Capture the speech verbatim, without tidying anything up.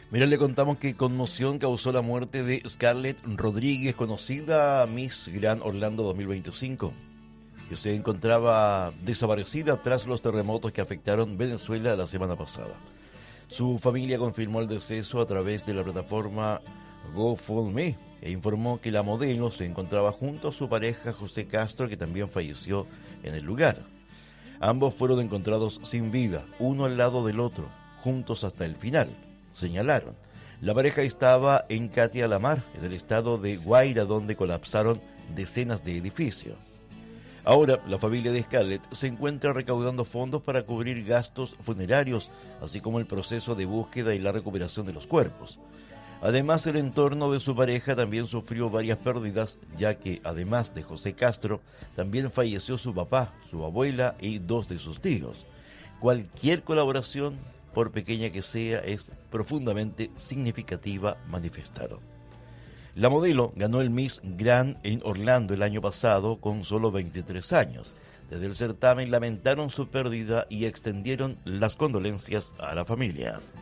Mira, le contamos que conmoción causó la muerte de Scarlett Rodríguez, conocida Miss Grand Orlando dos mil veinticinco, que se encontraba desaparecida tras los terremotos que afectaron Venezuela la semana pasada. Su familia confirmó el deceso a través de la plataforma GoFundMe e informó que la modelo se encontraba junto a su pareja José Castro, que también falleció en el lugar. Ambos fueron encontrados sin vida, uno al lado del otro, juntos hasta el final, señalaron. La pareja estaba en Catia la Mar, en el estado de Guaira, donde colapsaron decenas de edificios. Ahora, la familia de Scarlett se encuentra recaudando fondos para cubrir gastos funerarios, así como el proceso de búsqueda y la recuperación de los cuerpos. Además, el entorno de su pareja también sufrió varias pérdidas, ya que, además de José Castro, también falleció su papá, su abuela y dos de sus tíos. Cualquier colaboración, por pequeña que sea, es profundamente significativa, manifestaron. La modelo ganó el Miss Grand en Orlando el año pasado con solo veintitrés años. Desde el certamen lamentaron su pérdida y extendieron las condolencias a la familia.